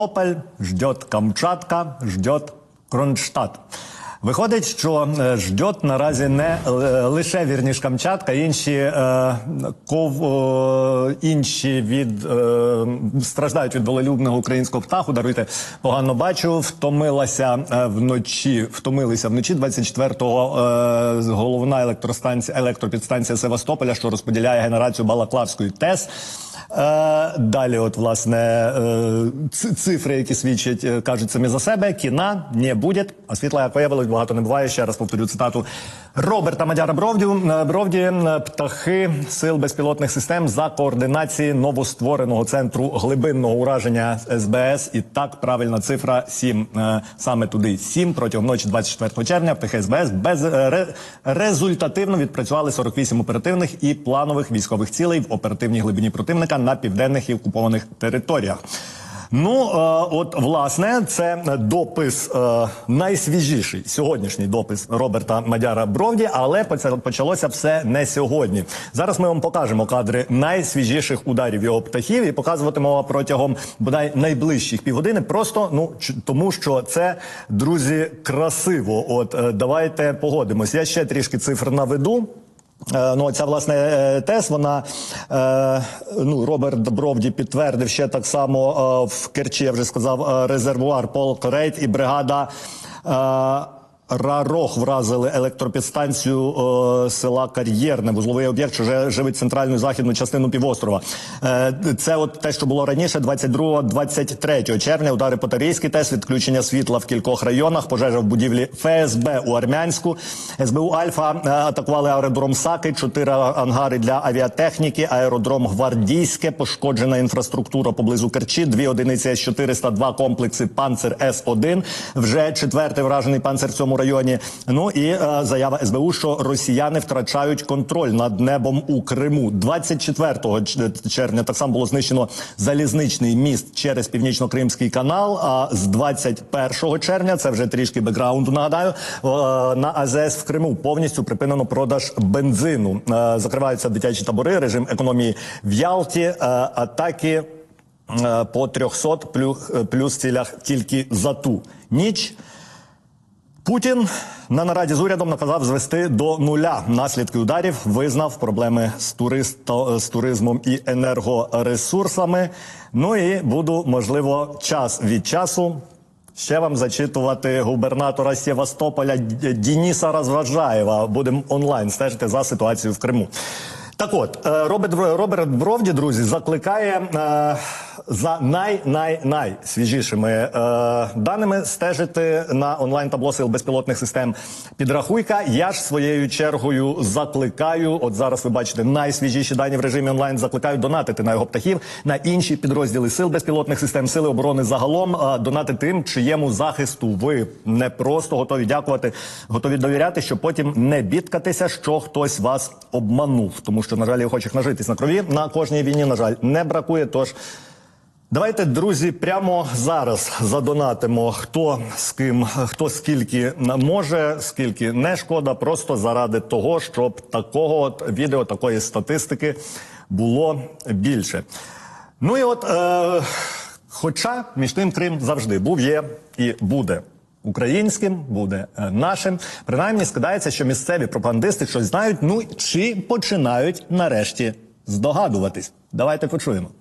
Севастополь, ждет Камчатка, ждет Кронштадт. Виходить, що ждет наразі не лише, вірніше, Камчатка, інші страждають від волелюбного українського птаху, даруйте, погано бачу, втомилися вночі 24-го головна електропідстанція Севастополя, що розподіляє генерацію Балаклавської ТЕС. Далі, от, власне, цифри, які свідчать, кажуть самі за себе, кіна не буде, а світла, як виявилось, багато не буває. Ще раз повторю цитату Роберта Мадяра Бровді. Птахи Сил безпілотних систем за координації новоствореного центру глибинного ураження СБС. І так, правильна цифра 7. Саме туди 7. Протягом ночі 24 червня птахи СБС результативно відпрацювали 48 оперативних і планових військових цілей в оперативній глибині противника на південних і окупованих територіях. Ну, от, власне, це допис, найсвіжіший, сьогоднішній допис Роберта Мадяра Бровді, але почалося все не сьогодні. Зараз ми вам покажемо кадри найсвіжіших ударів його птахів і показуватимемо протягом, бодай, найближчих півгодини, просто, тому що це, друзі, красиво. От, давайте погодимось. Я ще трішки цифр наведу. Ця, власне, ТЕС, вона, Роберт Бровді підтвердив ще так само в Керчі, я вже сказав, резервуар, полк Рейд і бригада Рарох вразили електропідстанцію села Кар'єрне, вузловий об'єкт, що живить центральну і західну частину півострова. Це от те, що було раніше, 22-23 червня, удари по Тарійській ТЕС, відключення світла в кількох районах, пожежа в будівлі ФСБ у Армянську. СБУ «Альфа» атакували аеродром Саки, 4 ангари для авіатехніки, аеродром Гвардійське, пошкоджена інфраструктура поблизу Керчі, 2 одиниці С-400, 2 комплекси «Панцер С-1», вже 4-й вражений «Панцер» в цьому районі. Ну і заява СБУ, що росіяни втрачають контроль над небом у Криму. 24 червня так само було знищено залізничний міст через Північно-Кримський канал, а з 21 червня, це вже трішки бекграунду, нагадаю, на АЗС в Криму повністю припинено продаж бензину. Закриваються дитячі табори, режим економії в Ялті, атаки по 300 плюс цілях тільки за ту ніч. Путін на нараді з урядом наказав звести до нуля наслідки ударів, визнав проблеми з туризмом і енергоресурсами. Ну і буду, можливо, час від часу ще вам зачитувати губернатора Севастополя Дениса Розважаєва. Будемо онлайн стежити за ситуацією в Криму. Так от, Роберт Бровді, друзі, закликає за найсвіжішими даними стежити на онлайн-табло Сил безпілотних систем «Підрахуйка». Я ж своєю чергою закликаю, от зараз ви бачите найсвіжіші дані в режимі онлайн, закликаю донатити на його птахів, на інші підрозділи Сил безпілотних систем, Сили оборони загалом, донати тим, чиєму захисту ви не просто готові дякувати, готові довіряти, щоб потім не бідкатися, що хтось вас обманув. Тому що, на жаль, охочих нажитись на крові на кожній війні, на жаль, не бракує. Тож давайте, друзі, прямо зараз задонатимо, хто з ким, хто скільки може, скільки не шкода, просто заради того, щоб такого от відео, такої статистики було більше. Ну і от, хоча між тим Крим завжди був, є і буде українським, буде нашим. Принаймні, скидається, що місцеві пропагандисти щось знають, чи починають нарешті здогадуватись. Давайте почуємо.